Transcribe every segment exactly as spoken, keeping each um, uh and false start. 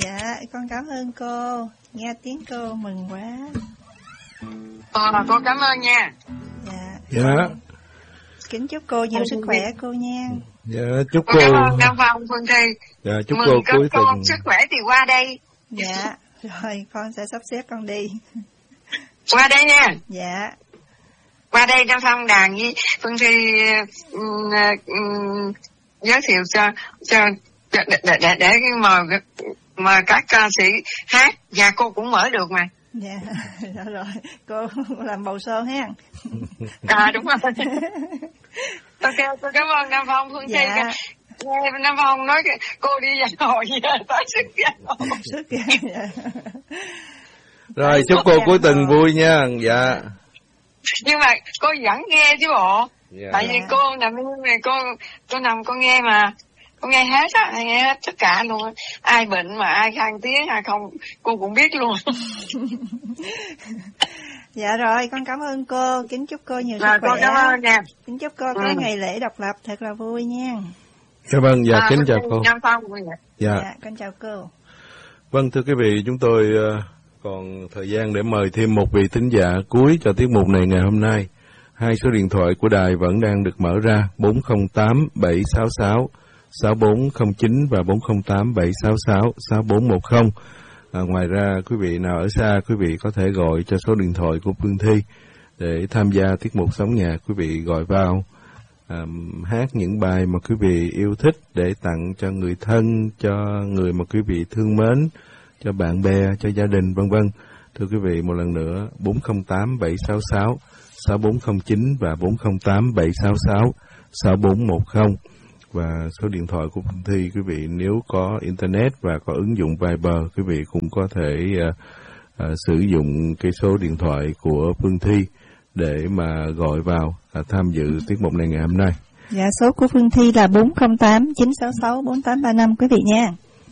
Dạ, con cảm ơn cô. Nghe tiếng cô mừng quá. Ờ, cô cảm ơn nha. Dạ. Dạ. Kính chúc cô nhiều sức khỏe cô nha. Dạ, chúc cô. cô. Cảm ơn Nam Phong, Phương Thi. Dạ, chúc mừng cô cuối tuần. Sức khỏe thì qua đây. Dạ, rồi con sẽ sắp xếp con đi. Qua đây nha. Dạ. Qua đây Nam Phong đàn với Phương Thi um, um, giới thiệu cho cho để để để, để mời mời các ca sĩ hát và cô cũng mở được mà. Dạ, dạ rồi, cô làm bầu sô ha. À đúng rồi. Ok, tôi cảm ơn Nam Phong, Phương dạ. Thi. Nghe Nam Phong nói cô đi vào hồi giờ tới sức ghê. Sức ghê. Dạ. Rồi chúc cô cuối tuần vui nha. Dạ. Nhưng mà cô vẫn nghe chứ bộ. Dạ. Tại vì cô nằm này cô cô nằm cô nghe mà. Cô nghe hết á, nghe hết tất cả luôn. Ai bệnh mà ai khang tiếng ai không cô cũng biết luôn. Dạ rồi, con cảm ơn cô, kính chúc cô nhiều sức rồi, khỏe. Cô cảm ơn nha. Kính chúc cô có ừ. ngày lễ độc lập thật là vui nha. Dạ vâng, dạ à, kính chào cô. Dạ. dạ, con chào cô. Vâng, thưa quý vị, chúng tôi uh, còn thời gian để mời thêm một vị thính giả cuối cho tiết mục này ngày hôm nay. Hai số điện thoại của đài vẫn đang được mở ra, bốn không tám bảy sáu sáu sáu bốn không chín và bốn không tám bảy sáu sáu sáu bốn một không. À, ngoài ra, quý vị nào ở xa, quý vị có thể gọi cho số điện thoại của Phương Thi để tham gia tiết mục Sống Nhạc. Quý vị gọi vào à, hát những bài mà quý vị yêu thích để tặng cho người thân, cho người mà quý vị thương mến, cho bạn bè, cho gia đình, vân vân. Thưa quý vị, một lần nữa, bốn không tám bảy sáu sáu sáu bốn không chín và bốn không tám bảy sáu sáu sáu bốn một không. Và số điện thoại của Phương Thi, quý vị nếu có Internet và có ứng dụng Viber, quý vị cũng có thể uh, uh, sử dụng cái số điện thoại của Phương Thi để mà gọi vào uh, tham dự tiết mục này ngày hôm nay. Dạ, số của Phương Thi là bốn không tám chín sáu sáu bốn tám ba năm quý vị nha.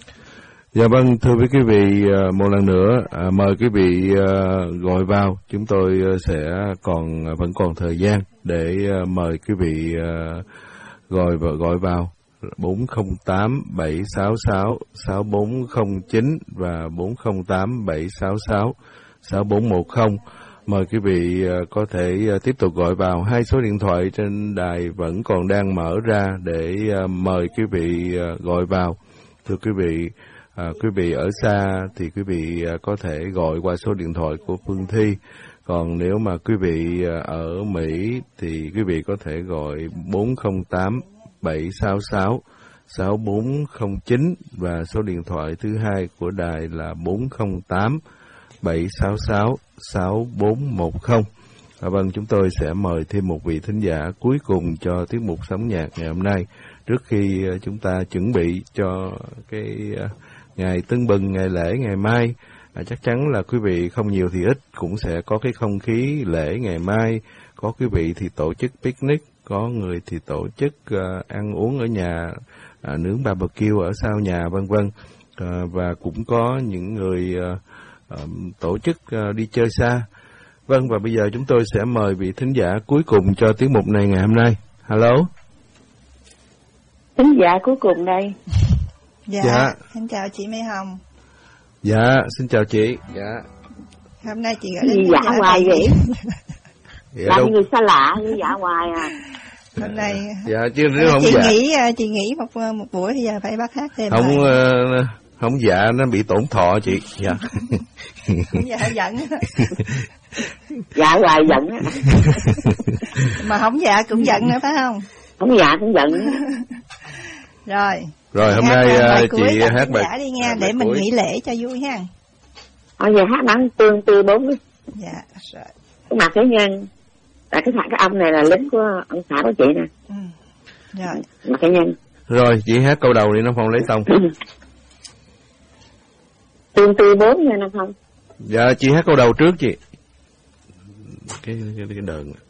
Dạ vâng, thưa với quý vị, uh, một lần nữa uh, mời quý vị uh, gọi vào. Chúng tôi uh, sẽ còn uh, vẫn còn thời gian để uh, mời quý vị uh, gọi vào gọi vào bốn không tám bảy sáu sáu sáu bốn không chín và bốn không tám bảy sáu sáu sáu bốn một không. Mời quý vị có thể tiếp tục gọi vào. Hai số điện thoại trên đài vẫn còn đang mở ra để mời quý vị gọi vào. Thưa quý vị, quý vị ở xa thì quý vị có thể gọi qua số điện thoại của Phương Thi. Còn nếu mà quý vị ở Mỹ thì quý vị có thể gọi bốn không tám bảy sáu sáu sáu bốn không chín và số điện thoại thứ hai của đài là bốn không tám bảy sáu sáu sáu bốn một không. À, vâng, chúng tôi sẽ mời thêm một vị thính giả cuối cùng cho tiết mục Sống Nhạc ngày hôm nay. Trước khi chúng ta chuẩn bị cho cái ngày tưng bừng, ngày lễ ngày mai, À, chắc chắn là quý vị không nhiều thì ít cũng sẽ có cái không khí lễ ngày mai. Có quý vị thì tổ chức picnic, có người thì tổ chức uh, ăn uống ở nhà, uh, nướng barbecue ở sau nhà, vân vân. Uh, và cũng có những người uh, uh, tổ chức uh, đi chơi xa. Vâng, và bây giờ chúng tôi sẽ mời vị thính giả cuối cùng cho tiết mục này ngày hôm nay. Hello. Thính giả cuối cùng đây. Dạ, dạ. Xin chào chị Mai Hồng. Dạ, xin chào chị. Dạ. Hôm nay chị gọi đến gì dạ hoài vậy? Dạ, làm người xa lạ như dạ hoài à. Hôm nay dạ chứ nếu không chị dạ. nghỉ chị nghỉ một một buổi thì giờ phải bắt hát thêm. Không uh, không dạ nó bị tổn thọ chị. Dạ. Không dạ giận. Dạ hoài giận á. Mà không dạ cũng giận nữa phải không? Không dạ cũng giận. Rồi. Rồi hôm nay uh, chị hát bài đi nha để mình nghỉ lễ cho vui ha. Bây giờ hát bắn tương tư bốn đi. Dạ rồi. Cái mặt thế nhân. Tại cái thằng cái ông này là lính của ông xã của chị nè. Ừ. Rồi. Mặt thế nhân. Rồi chị hát câu đầu đi nó Phong lấy tông. Tương tư bốn nha nó Phong. Dạ chị hát câu đầu trước chị. Cái cái cái đờn.